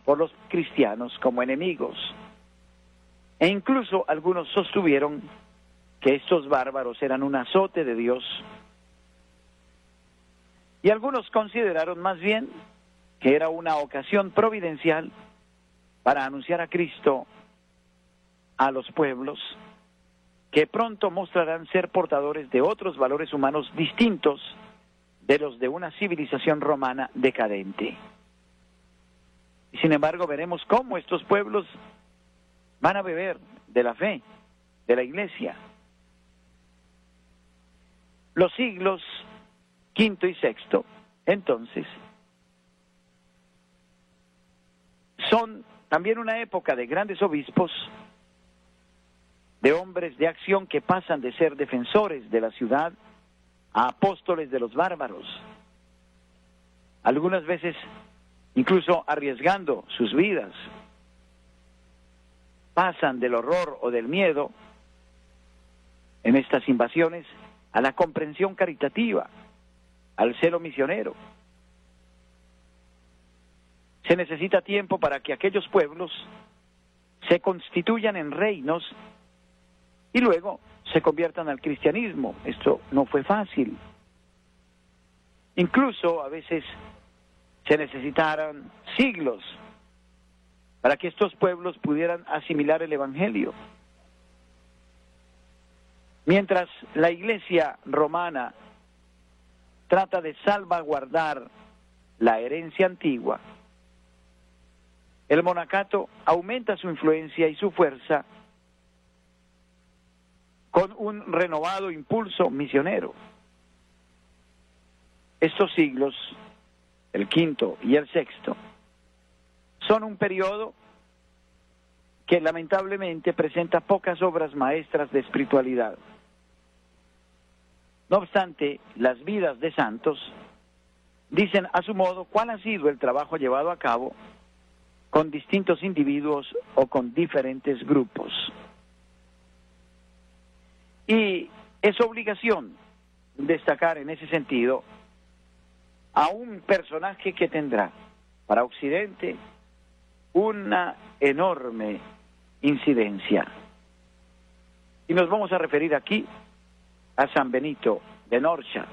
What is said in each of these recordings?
por los cristianos como enemigos. E incluso algunos sostuvieron que estos bárbaros eran un azote de Dios. Y algunos consideraron más bien que era una ocasión providencial para anunciar a Cristo a los pueblos, que pronto mostrarán ser portadores de otros valores humanos distintos de los de una civilización romana decadente. Y sin embargo veremos cómo estos pueblos van a beber de la fe de la Iglesia. Los siglos V y VI, entonces, son también una época de grandes obispos, de hombres de acción que pasan de ser defensores de la ciudad a apóstoles de los bárbaros, algunas veces incluso arriesgando sus vidas. Pasan del horror o del miedo en estas invasiones a la comprensión caritativa, al celo misionero. Se necesita tiempo para que aquellos pueblos se constituyan en reinos y luego se conviertan al cristianismo. Esto no fue fácil. Incluso a veces se necesitaron siglos para que estos pueblos pudieran asimilar el Evangelio. Mientras la Iglesia romana trata de salvaguardar la herencia antigua, el monacato aumenta su influencia y su fuerza con un renovado impulso misionero. Estos siglos, el V y el VI, son un periodo que lamentablemente presenta pocas obras maestras de espiritualidad. No obstante, las vidas de santos dicen a su modo cuál ha sido el trabajo llevado a cabo con distintos individuos o con diferentes grupos. Y es obligación destacar en ese sentido a un personaje que tendrá para Occidente una enorme incidencia. Y nos vamos a referir aquí a San Benito de Norcia.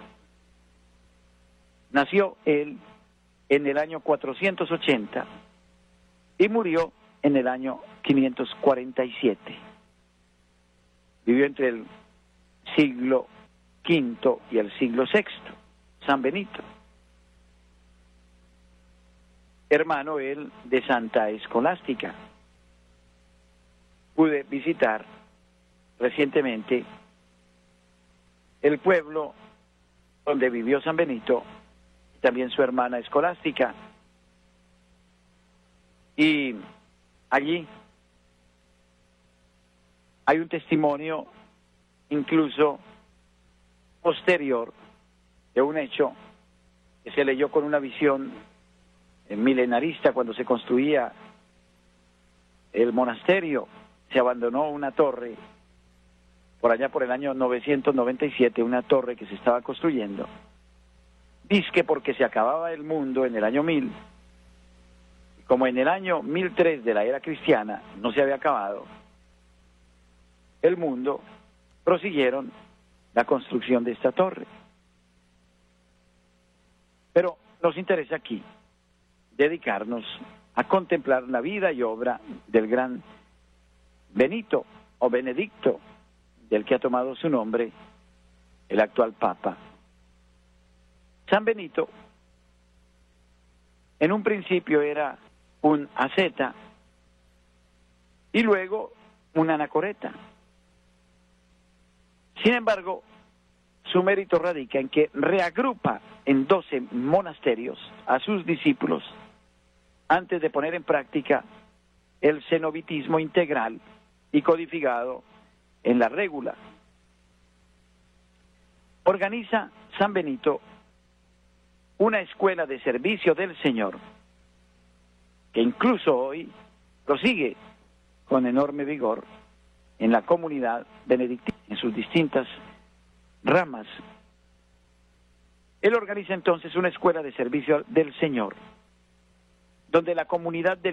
Nació él en el año 480 y murió en el año 547. Vivió entre el siglo V y el siglo VI, San Benito. Hermano él de Santa Escolástica. Pude visitar recientemente el pueblo donde vivió San Benito, también su hermana Escolástica. Y allí hay un testimonio incluso posterior de un hecho que se leyó con una visión milenarista cuando se construía el monasterio. Se abandonó una torre por allá por el año 997, una torre que se estaba construyendo, dizque porque se acababa el mundo en el año 1000. Como en el año 1003 de la era cristiana no se había acabado el mundo, prosiguieron la construcción de esta torre. Pero nos interesa aquí dedicarnos a contemplar la vida y obra del gran Benito o Benedicto, del que ha tomado su nombre el actual Papa. San Benito en un principio era un asceta y luego un anacoreta. Sin embargo, su mérito radica en que reagrupa en 12 monasterios a sus discípulos antes de poner en práctica el cenobitismo integral y codificado en la régula. Organiza San Benito una escuela de servicio del Señor que incluso hoy prosigue con enorme vigor en la comunidad benedictina, en sus distintas ramas. Él organiza entonces una escuela de servicio del Señor, donde la comunidad de